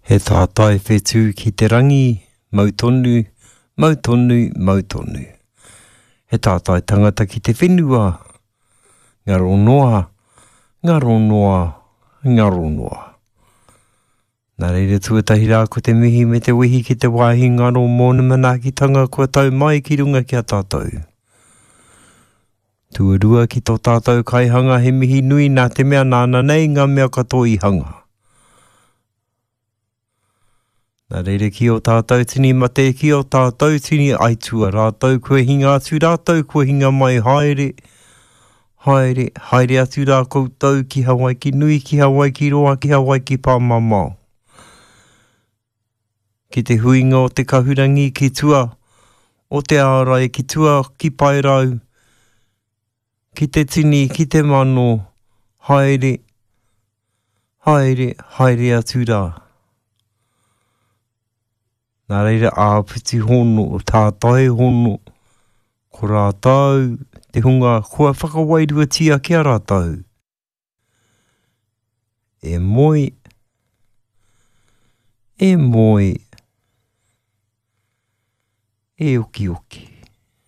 He tātai whetū ki te rangi, mautonu, mautonu, mautonu. He tātai tangata ki te whenua, ngaro noa, ngaro noa, ngaro noa. Nā reira tuatahi rā ko te mihi me te wihi ki te wāhi ngaro mōna manaakitanga kua tau mai ki runga ki a tātou. Tuarua ki tō tātou kaihanga he mihi nui nā te mea nāna nei ngā mea katoa I hanga. Nā reire ki o tātou tini mate, ki o tātou tini aitua rātou, kua hinga atu rātou, kua hinga mai haere, haere, haere atu rā koutou ki Hawaii ki nui, ki Hawaii ki roa, ki Hawaii ki pāmamao. Ki te huinga o te kahurangi ki tua, o te ārai ki tua, ki pairau, ki te tini, ki te mano, haere, haere, haere atu rā. Nā reira āpiti hono o tātai hono, ko rātau, te hunga kua whakawairua tia ki a rātau. E moi, e moi, e oki oki.